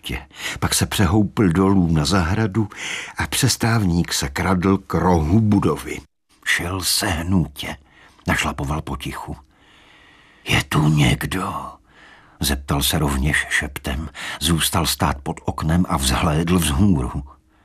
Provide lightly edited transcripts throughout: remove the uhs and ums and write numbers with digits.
hřbitově. Pak se přehoupl dolů na zahradu a přestávník se kradl k rohu budovy. Šel sehnutě, našlapoval potichu. Je tu někdo? Zeptal se rovněž šeptem. Zůstal stát pod oknem a vzhlédl vzhůru.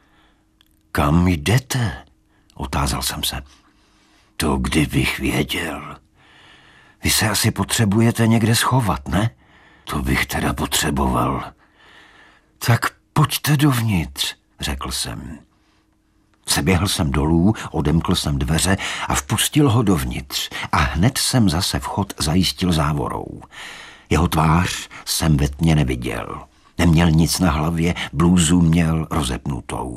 Kam jdete? Otázal jsem se. To kdybych věděl. Vy se asi potřebujete někde schovat, ne? To bych teda potřeboval. Tak pojďte dovnitř, řekl jsem. Seběhl jsem dolů, odemkl jsem dveře a vpustil ho dovnitř a hned jsem zase vchod zajistil závorou. Jeho tvář jsem ve tmě neviděl. Neměl nic na hlavě, blůzu měl rozepnutou.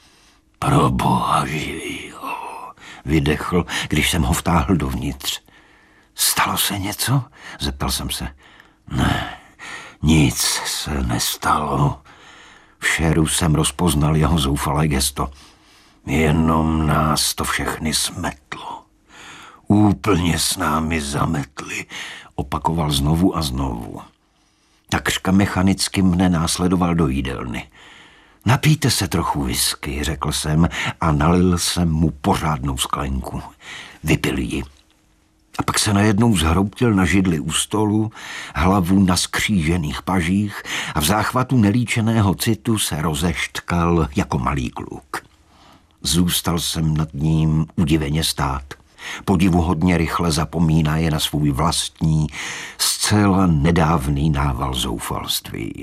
Proboha živýho, vydechl, když jsem ho vtáhl dovnitř. Stalo se něco? Zeptal jsem se. Ne, nic se nestalo. V šeru jsem rozpoznal jeho zoufalé gesto. Jenom nás to všechny smetlo. Úplně s námi zametli, opakoval znovu a znovu. Takřka mechanicky mne následoval do jídelny. Napijte se trochu whisky, řekl jsem a nalil jsem mu pořádnou sklenku. Vypil ji. A pak se najednou zhroutil na židli u stolu, hlavu na skřížených pažích a v záchvatu nelíčeného citu se rozeštkal jako malý kluk. Zůstal jsem nad ním udiveně stát. Podivuhodně rychle zapomínaje na svůj vlastní, zcela nedávný nával zoufalství.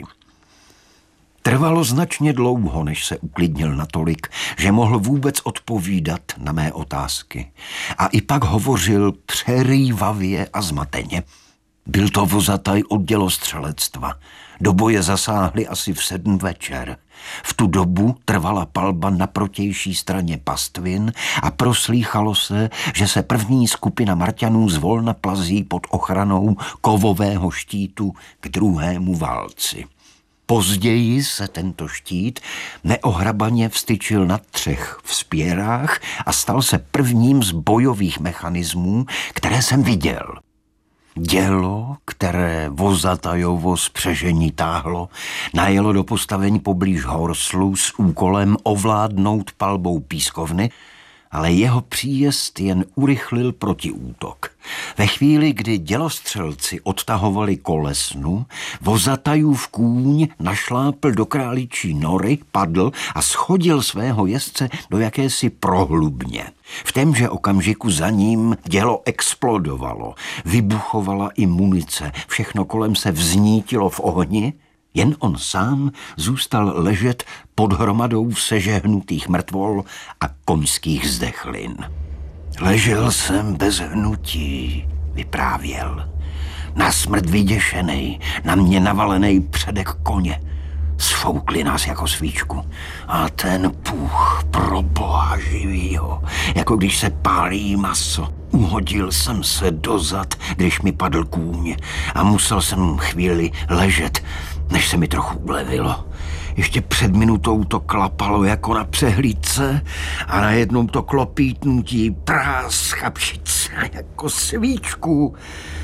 Trvalo značně dlouho, než se uklidnil natolik, že mohl vůbec odpovídat na mé otázky. A i pak hovořil přerývavě a zmateně. Byl to vozataj od dělostřelectva. Do boje zasáhli asi v 7 večer. V tu dobu trvala palba na protější straně pastvin a proslýchalo se, že se první skupina Marťanů zvolna plazí pod ochranou kovového štítu k druhému válci. Později se tento štít neohrabaně vstyčil na 3 vzpěrách a stal se prvním z bojových mechanismů, které jsem viděl. Dělo, které vozatajovo spřežení táhlo, najelo do postavení poblíž Horslu s úkolem ovládnout palbou pískovny, ale jeho příjezd jen urychlil protiútok. Ve chvíli, kdy dělostřelci odtahovali kolesnu, vozatajův kůň našlápl do králičí nory, padl a schodil svého jezdce do jakési prohlubně. V témže okamžiku za ním dělo explodovalo, vybuchovala i munice, všechno kolem se vznítilo v ohni, jen on sám zůstal ležet pod hromadou sežehnutých mrtvol a koňských zdechlin. Ležel jsem bez hnutí, vyprávěl. Na smrt vyděšenej, na mě navalenej předek koně. Sfoukli nás jako svíčku. A ten puch, pro boha živýho, jako když se pálí maso. Uhodil jsem se dozad, když mi padl kůň a musel jsem chvíli ležet, než se mi trochu ulevilo. Ještě před minutou to klapalo jako na přehlídce a najednou to klopítnutí prás chapšice jako svíčku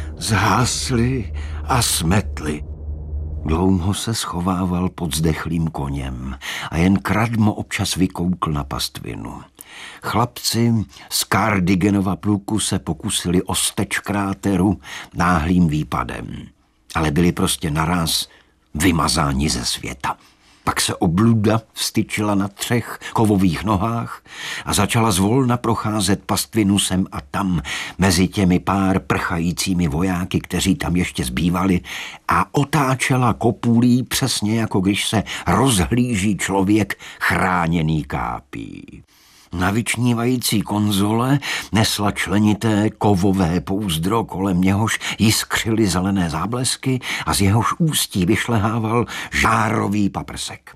zhasly a smetly. Dlouho se schovával pod zdechlým koněm a jen kradmo občas vykoukl na pastvinu. Chlapci z Cardiganova pluku se pokusili o steč kráteru náhlým výpadem, ale byli prostě naráz vymazáni ze světa. Pak se obluda vstyčila na 3 kovových nohách a začala zvolna procházet pastvinu sem a tam mezi těmi pár prchajícími vojáky, kteří tam ještě zbývali, a otáčela kopůlí přesně jako když se rozhlíží člověk chráněný kápí. Na vyčnívající konzole nesla členité kovové pouzdro, kolem něhož jiskřily zelené záblesky a z jehož ústí vyšlehával žárový paprsek.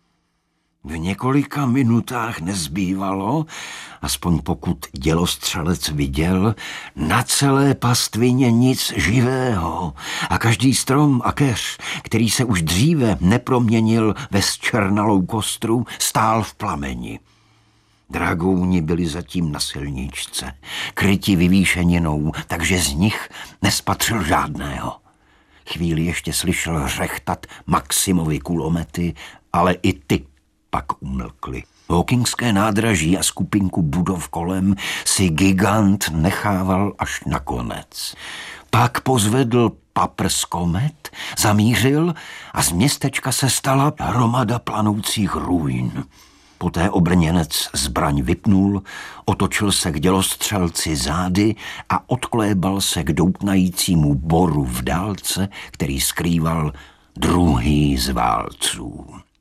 V několika minutách nezbývalo, aspoň pokud dělostřelec viděl, na celé pastvině nic živého a každý strom a keř, který se už dříve neproměnil ve zčernalou kostru, stál v plameni. Dragouni byli zatím na silničce, kryti vyvýšeninou, takže z nich nespatřil žádného. Chvíli ještě slyšel řechtat Maximovy kulomety, ale i ty pak umlkly. Hawkingské nádraží a skupinku budov kolem si gigant nechával až nakonec. Pak pozvedl paprs komet, zamířil a z městečka se stala hromada planoucích ruin. Poté obrněnec zbraň vypnul, otočil se k dělostřelci zády a odklébal se k doutnajícímu boru v dálce, který skrýval druhý z válců.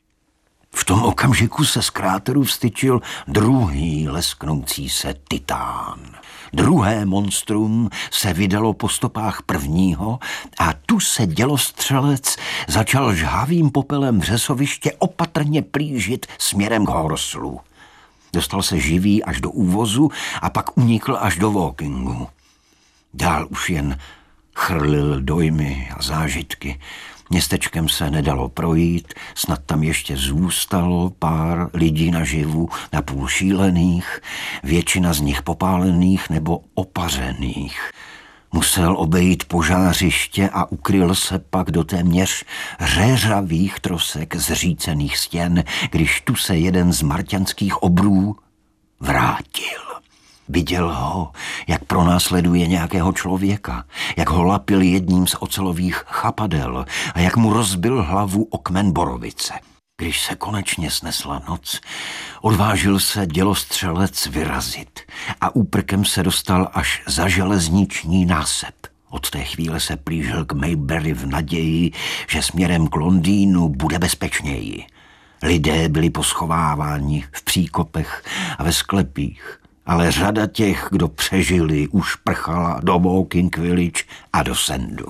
V tom okamžiku se z kráteru vstyčil druhý lesknoucí se titán. Druhé monstrum se vydalo po stopách prvního a tu se dělostřelec začal žhavým popelem řesoviště opatrně plížit směrem k Horslu. Dostal se živý až do úvozu a pak unikl až do Wokingu. Dál už jen chrlil dojmy a zážitky. Městečkem se nedalo projít, snad tam ještě zůstalo pár lidí naživu, napůl šílených, většina z nich popálených nebo opařených. Musel obejít požářiště a ukryl se pak do téměř řeřavých trosek zřícených stěn, když tu se jeden z marťanských obrů vrátil. Viděl ho, jak pronásleduje nějakého člověka, jak ho lapil jedním z ocelových chapadel a jak mu rozbil hlavu o kmen borovice. Když se konečně snesla noc, odvážil se dělostřelec vyrazit a úprkem se dostal až za železniční násep. Od té chvíle se plížil k Maybury v naději, že směrem k Londýnu bude bezpečněji. Lidé byli poschováváni v příkopech a ve sklepích, ale řada těch, kdo přežili, už prchala do Woking Village a do Sandu.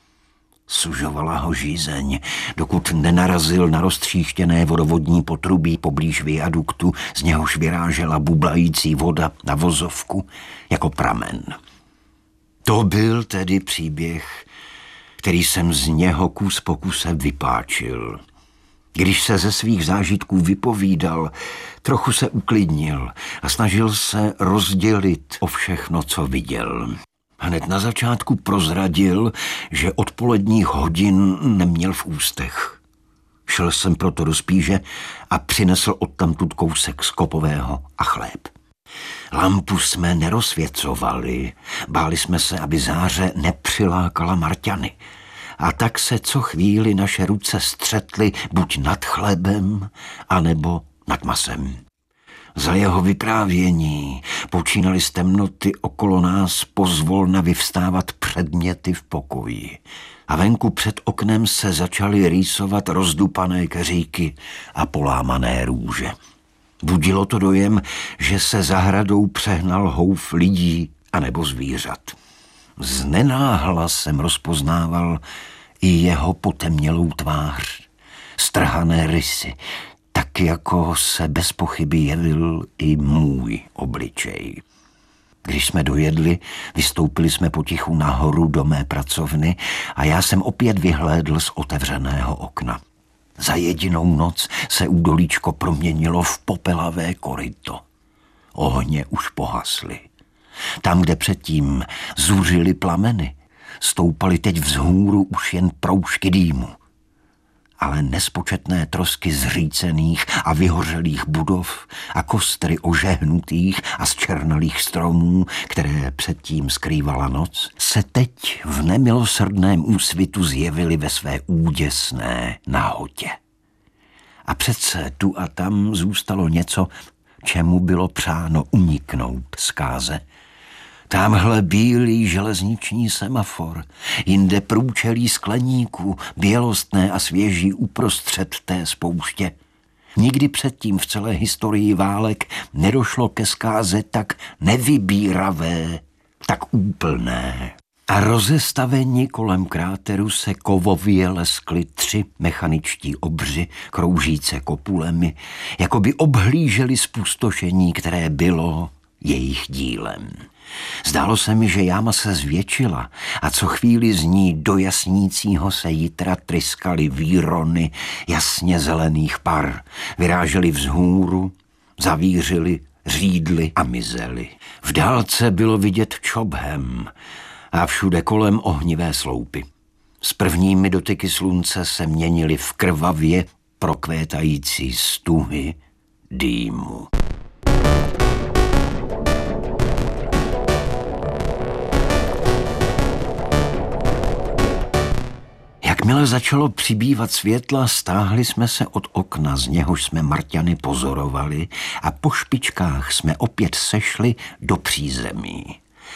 Sužovala ho žízeň, dokud nenarazil na roztříštěné vodovodní potrubí poblíž viaduktu, z něhož vyrážela bublající voda na vozovku jako pramen. To byl tedy příběh, který jsem z něho kus po kuse vypáčil. Když se ze svých zážitků vypovídal, trochu se uklidnil a snažil se rozdělit o všechno, co viděl. Hned na začátku prozradil, že odpoledních hodin neměl v ústech. Šel jsem proto do spíže a přinesl odtamtud kousek skopového a chléb. Lampu jsme nerozsvěcovali, báli jsme se, aby záře nepřilákala Marťany. A tak se co chvíli naše ruce střetly buď nad chlebem, anebo nad masem. Za jeho vyprávění počínaly z temnoty okolo nás pozvolna vyvstávat předměty v pokoji. A venku před oknem se začaly rýsovat rozdupané keříky a polámané růže. Budilo to dojem, že se zahradou přehnal houf lidí anebo zvířat. Znenáhla jsem rozpoznával i jeho potemnělou tvář, strhané rysy, tak jako se bez pochyby jevil i můj obličej. Když jsme dojedli, vystoupili jsme potichu nahoru do mé pracovny a já jsem opět vyhlédl z otevřeného okna. Za jedinou noc se údolíčko proměnilo v popelavé koryto. Ohně už pohasly. Tam, kde předtím zuřily plameny, stoupaly teď vzhůru už jen proužky dýmu. Ale nespočetné trosky zřícených a vyhořelých budov a kostry ožehnutých a zčernalých stromů, které předtím skrývala noc, se teď v nemilosrdném úsvitu zjevily ve své úděsné nahotě. A přece tu a tam zůstalo něco, čemu bylo přáno uniknout zkáze. Támhle bílý železniční semafor, jinde průčelí skleníků, bělostné a svěží uprostřed té spouště. Nikdy předtím v celé historii válek nedošlo ke zkáze tak nevybíravé, tak úplné. A rozestavení kolem kráteru se kovově leskli 3 mechaničtí obři, kroužíce kopulemi, jako by obhlíželi zpustošení, které bylo jejich dílem. Zdálo se mi, že jáma se zvětšila a co chvíli z ní do jasnícího se jitra tryskaly výrony jasně zelených par, vyrážely vzhůru, zavířily, řídly a mizely. V dálce bylo vidět Chobham a všude kolem ohnivé sloupy. S prvními dotyky slunce se měnily v krvavě prokvétající stuhy dýmu. Jakmile začalo přibývat světla, stáhli jsme se od okna, z něhož jsme Marťany pozorovali, a po špičkách jsme opět sešli do přízemí.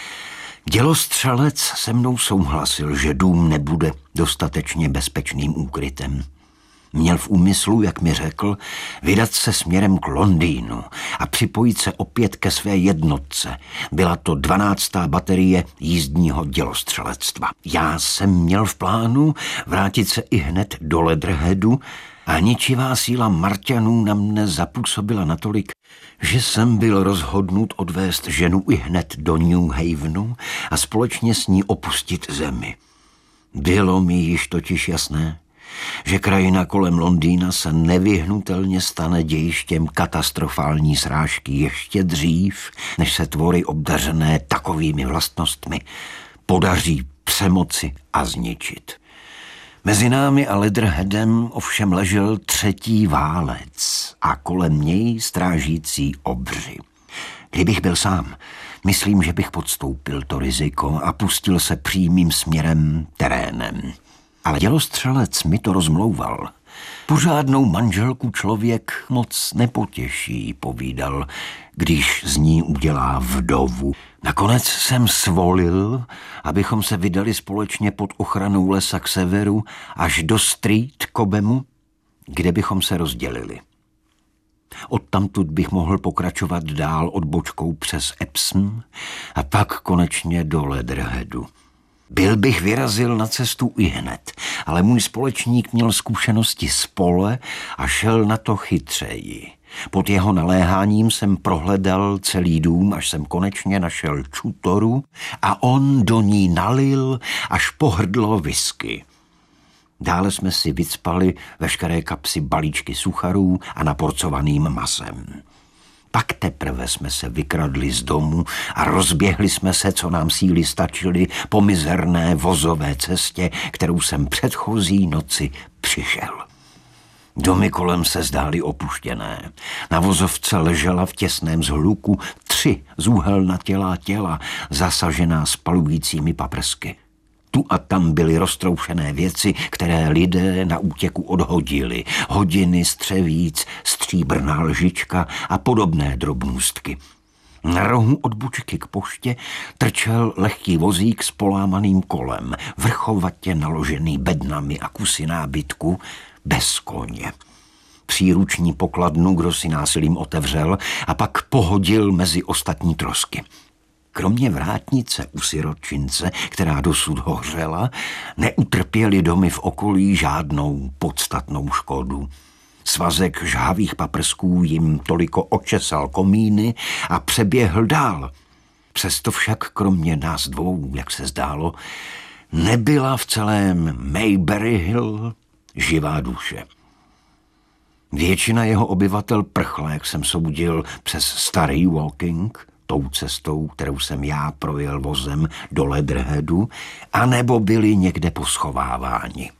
Dělostřelec se mnou souhlasil, že dům nebude dostatečně bezpečným úkrytem. Měl v úmyslu, jak mi řekl, vydat se směrem k Londýnu a připojit se opět ke své jednotce. Byla to 12. baterie jízdního dělostřelectva. Já jsem měl v plánu vrátit se ihned do Leatherheadu a ničivá síla Marťanů na mne zapůsobila natolik, že jsem byl rozhodnut odvést ženu ihned do New Havenu a společně s ní opustit zemi. Bylo mi již totiž jasné, že krajina kolem Londýna se nevyhnutelně stane dějištěm katastrofální srážky ještě dřív, než se tvory obdařené takovými vlastnostmi podaří přemoci a zničit. Mezi námi a Leatherheadem ovšem ležel třetí válec a kolem něj strážící obři. Kdybych byl sám, myslím, že bych podstoupil to riziko a pustil se přímým směrem terénem. Ale dělostřelec mi to rozmlouval. Pořádnou manželku člověk moc nepotěší, povídal, když z ní udělá vdovu. Nakonec jsem svolil, abychom se vydali společně pod ochranou lesa k severu až do Street Cobhamu, kde bychom se rozdělili. Odtamtud bych mohl pokračovat dál odbočkou přes Epsom a pak konečně do Leatherheadu. Byl bych vyrazil na cestu ihned, ale můj společník měl zkušenosti z pole a šel na to chytřeji. Pod jeho naléháním jsem prohledal celý dům, až jsem konečně našel čutoru a on do ní nalil až pohrdlo whisky. Dále jsme si vycpali veškeré kapsy balíčky sucharů a naporcovaným masem. Pak teprve jsme se vykradli z domu a rozběhli jsme se, co nám síly stačily, po mizerné vozové cestě, kterou jsem předchozí noci přišel. Domy kolem se zdály opuštěné. Na vozovce ležela v těsném zhluku 3 zúhelnatělá těla, zasažená spalujícími paprsky. Tu a tam byly roztroušené věci, které lidé na útěku odhodili. Hodiny, střevíc, stříbrná lžička a podobné drobnůstky. Na rohu od bučky k poště trčel lehký vozík s polámaným kolem, vrchovatě naložený bednami a kusy nábytku, bez koně. Příruční pokladnu kdo si násilím otevřel a pak pohodil mezi ostatní trosky. Kromě vrátnice u sirotčince, která dosud hořela, neutrpěly domy v okolí žádnou podstatnou škodu. Svazek žhavých paprsků jim toliko očesal komíny a přeběhl dál. Přesto však kromě nás dvou, jak se zdálo, nebyla v celém Maybury Hill živá duše. Většina jeho obyvatel prchla, jak jsem soudil, přes Starý Walking, tou cestou, kterou jsem já projel vozem do Leatherheadu, anebo byli někde poschováváni.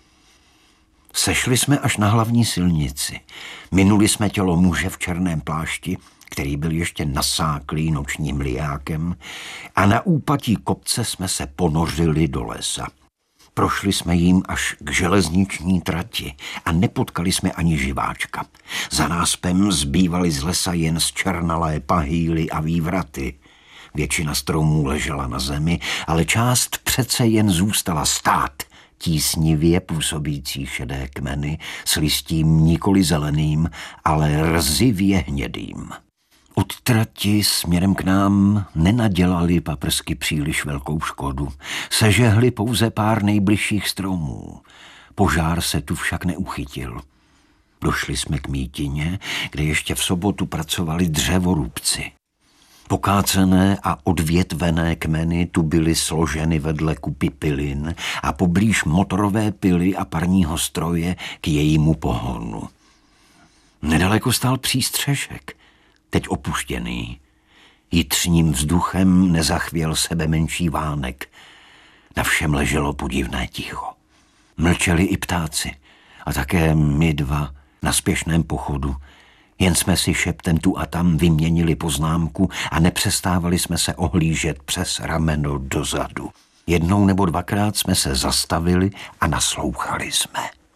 Sešli jsme až na hlavní silnici. Minuli jsme tělo muže v černém plášti, který byl ještě nasáklý nočním lijákem, a na úpatí kopce jsme se ponořili do lesa. Prošli jsme jim až k železniční trati a nepotkali jsme ani živáčka. Za náspem zbývaly z lesa jen zčernalé pahýly a vývraty. Většina stromů ležela na zemi, ale část přece jen zůstala stát, tísnivě působící šedé kmeny s listím nikoli zeleným, ale rzivě hnědým. Od trati směrem k nám nenadělali paprsky příliš velkou škodu. Sežehli pouze pár nejbližších stromů. Požár se tu však neuchytil. Došli jsme k mítině, kde ještě v sobotu pracovali dřevorubci. Pokácené a odvětvené kmeny tu byly složeny vedle kupy pilin a poblíž motorové pily a parního stroje k jejímu pohonu. Nedaleko stál přístřešek, teď opuštěný. Jitřním vzduchem nezachvěl sebe menší vánek. Na všem leželo podivné ticho. Mlčeli i ptáci a také my dva na spěšném pochodu. Jen jsme si šeptem tu a tam vyměnili poznámku a nepřestávali jsme se ohlížet přes rameno dozadu. Jednou nebo dvakrát jsme se zastavili a naslouchali jsme.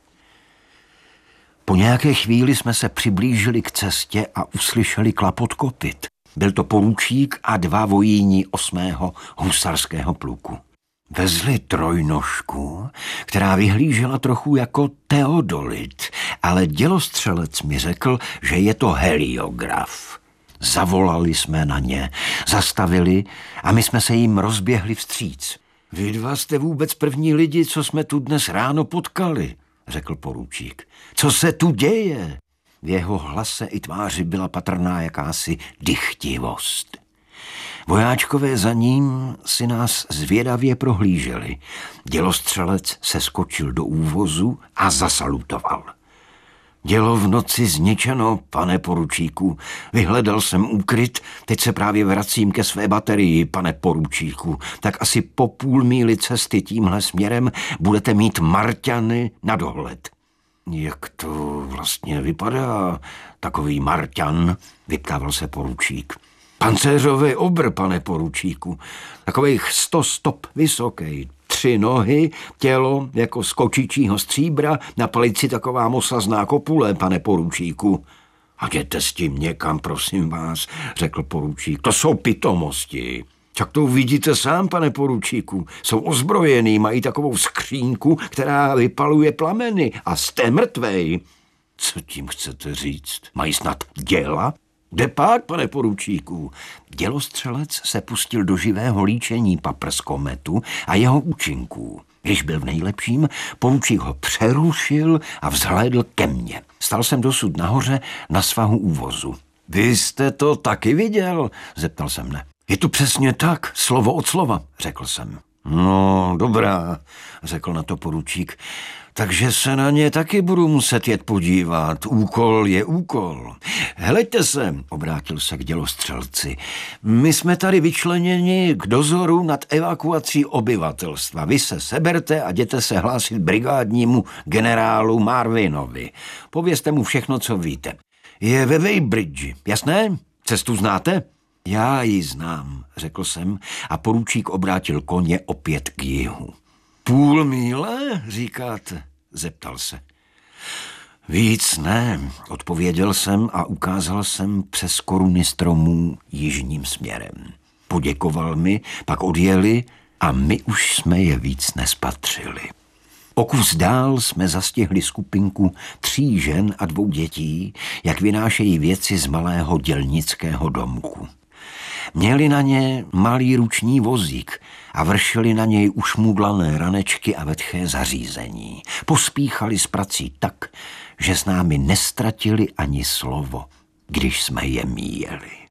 Po nějaké chvíli jsme se přiblížili k cestě a uslyšeli klapot kopyt. Byl to poručík a 2 vojíni 8. husarského pluku. Vezli trojnožku, která vyhlížela trochu jako teodolit, ale dělostřelec mi řekl, že je to heliograf. Zavolali jsme na ně, zastavili a my jsme se jim rozběhli vstříc. Vy dva jste vůbec první lidi, co jsme tu dnes ráno potkali, řekl poručík. Co se tu děje? V jeho hlase i tváři byla patrná jakási dychtivost. Vojáčkové za ním si nás zvědavě prohlíželi. Dělostřelec se skočil do úvozu a zasalutoval. Dělo v noci zničeno, pane poručíku. Vyhledal jsem úkryt, teď se právě vracím ke své baterii, pane poručíku. Tak asi po půl míli cesty tímhle směrem budete mít Marťany na dohled. Jak to vlastně vypadá, takový Marťan, vyptával se poručík. Pancéřový obr, pane poručíku, takových 100 stop vysoký, 3 nohy, tělo jako z kočičího stříbra, na palici taková mosazná kopule, pane poručíku. A jděte s tím někam, prosím vás, řekl poručík, to jsou pitomosti. Však to uvidíte sám, pane poručíku, jsou ozbrojený, mají takovou skřínku, která vypaluje plameny a jste mrtvej. Co tím chcete říct? Mají snad děla? Kde pak, pane poručíku? Dělostřelec se pustil do živého líčení paprskometu a jeho účinků. Když byl v nejlepším, poručík ho přerušil a vzhlédl ke mně. Stal jsem dosud nahoře na svahu úvozu. Vy jste to taky viděl? Zeptal jsem mne. Je to přesně tak, slovo od slova, řekl jsem. No, dobrá, řekl na to poručík. Takže se na ně taky budu muset jet podívat. Úkol je úkol. Hleďte se, obrátil se k dělostřelci. My jsme tady vyčleněni k dozoru nad evakuací obyvatelstva. Vy se seberte a jděte se hlásit brigádnímu generálu Marvinovi. Povězte mu všechno, co víte. Je ve Weybridge, jasné? Cestu znáte? Já ji znám, řekl jsem a poručík obrátil koně opět k jihu. 0,5 míle, říkáte? Zeptal se. Víc ne, odpověděl jsem a ukázal jsem přes koruny stromů jižním směrem. Poděkoval mi, pak odjeli a my už jsme je víc nespatřili. O kus dál jsme zastihli skupinku 3 žen a 2 dětí, jak vynášejí věci z malého dělnického domku. Měli na ně malý ruční vozík a vršili na něj ušmudlané ranečky a vetché zařízení. Pospíchali s prací tak, že s námi nestratili ani slovo, když jsme je míjeli.